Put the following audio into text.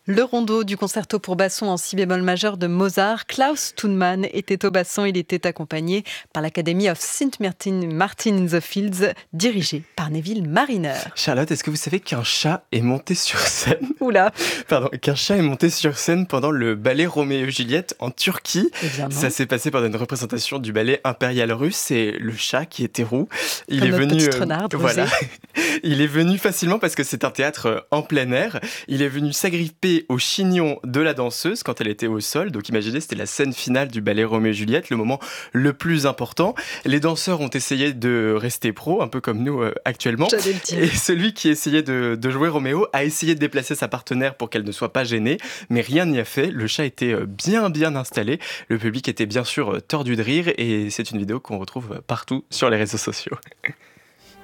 Le rondo du concerto pour basson en si bémol majeur de Mozart, Klaus Thunmann était au basson. Il était accompagné par l'Academy of St. Martin in the Fields, dirigée par Neville Mariner. Charlotte, est-ce que vous savez qu'un chat est monté sur scène Oula. Qu'un chat est monté sur scène pendant le ballet Roméo et Juliette en Turquie. Eh bien non. Ça s'est passé pendant une représentation du ballet impérial russe. C'est le chat qui était roux. Il Comme est notre venu, petite renarde, voilà. Il est venu facilement parce que c'est un théâtre en plein air. Il est venu s'agripper au chignon de la danseuse quand elle était au sol. Donc imaginez, c'était la scène finale du ballet Roméo et Juliette, le moment le plus important. Les danseurs ont essayé de rester pro, un peu comme nous actuellement. J'allais le dire. Et celui qui essayait de jouer Roméo a essayé de déplacer sa partenaire pour qu'elle ne soit pas gênée, mais rien n'y a fait. Le chat était bien installé. Le public était bien sûr tordu de rire et c'est une vidéo qu'on retrouve partout sur les réseaux sociaux.